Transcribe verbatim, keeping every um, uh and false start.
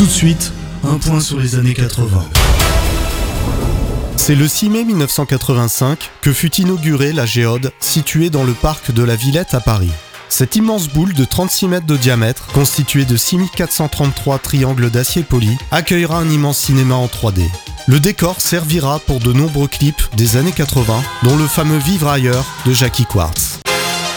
Tout de suite, un point sur les années quatre-vingts. C'est le six mai mille neuf cent quatre-vingt-cinq que fut inaugurée la Géode, située dans le parc de la Villette à Paris. Cette immense boule de trente-six mètres de diamètre, constituée de six mille quatre cent trente-trois triangles d'acier poli, accueillera un immense cinéma en trois D. Le décor servira pour de nombreux clips des années quatre-vingts, dont le fameux Vivre ailleurs de Jackie Quartz.